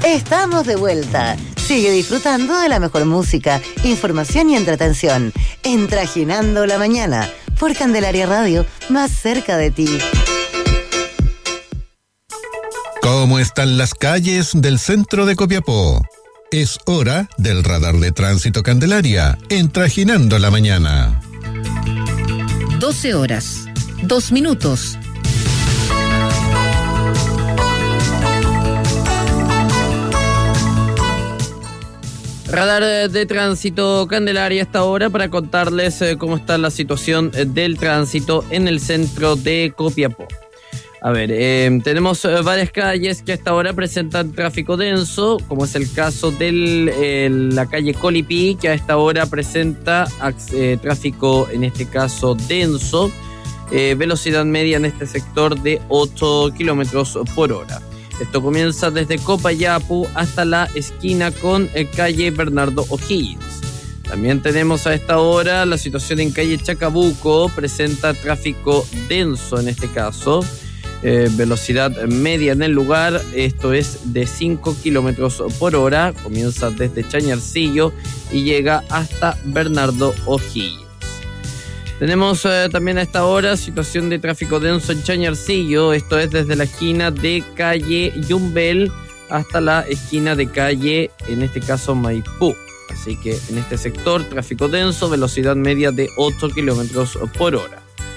Estamos de vuelta. Sigue disfrutando de la mejor música, información y entretención. En Trajinando la Mañana, por Candelaria Radio, más cerca de ti. ¿Cómo están las calles del centro de Copiapó? Es hora del radar de tránsito Candelaria, en Trajinando la Mañana. 12 horas, 2 minutos. Radar de tránsito Candelaria hasta ahora para contarles cómo está la situación del tránsito en el centro de Copiapó. A ver, tenemos varias calles que hasta ahora presentan tráfico denso, como es el caso de la calle Colipí, que a esta hora presenta tráfico, en este caso denso, velocidad media en este sector de 8 kilómetros por hora. Esto comienza desde Copayapu hasta la esquina con calle Bernardo O'Higgins. También tenemos a esta hora la situación en calle Chacabuco, presenta tráfico denso en este caso. Velocidad media en el lugar, esto es de 5 kilómetros por hora, comienza desde Chañarcillo y llega hasta Bernardo O'Higgins. Tenemos también a esta hora situación de tráfico denso en Chañarcillo, esto es desde la esquina de calle Yumbel hasta la esquina de calle, en este caso Maipú. Así que en este sector, tráfico denso, velocidad media de 8 kilómetros por hora.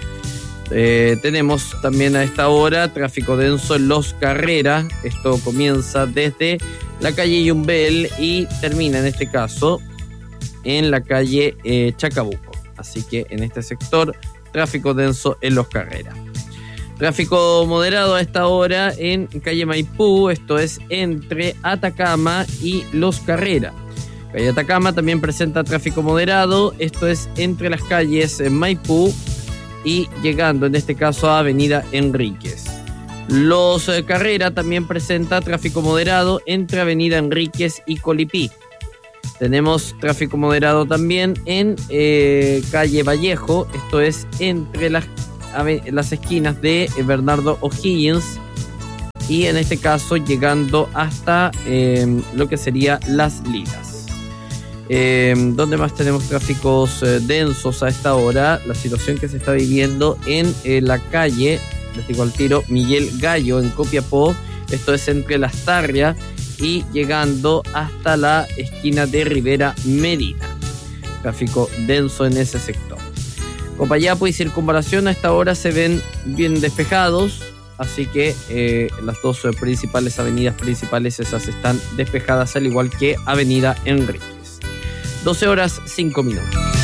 Tenemos también a esta hora tráfico denso en Los Carreras. Esto comienza desde la calle Yumbel y termina en este caso en la calle Chacabuco. Así que en este sector tráfico denso en Los Carreras. Tráfico moderado a esta hora en calle Maipú, esto es entre Atacama y Los Carreras. Calle Atacama también presenta tráfico moderado, esto es entre las calles Maipú y llegando en este caso a Avenida Enríquez. Los Carrera también presenta tráfico moderado entre Avenida Enríquez y Colipí. Tenemos tráfico moderado también en calle Vallejo, esto es entre las esquinas de Bernardo O'Higgins y en este caso llegando hasta lo que sería Las Lilas. ¿Dónde más tenemos tráficos densos a esta hora? La situación que se está viviendo en la calle, les digo al tiro, Miguel Gallo en Copiapó, esto es entre Las Tarrias y llegando hasta la esquina de Rivera Medina. Tráfico denso en ese sector. Copayapo y Circunvalación a esta hora se ven bien despejados, así que las dos principales avenidas principales esas están despejadas, al igual que Avenida Enríquez. 12 horas 5 minutos.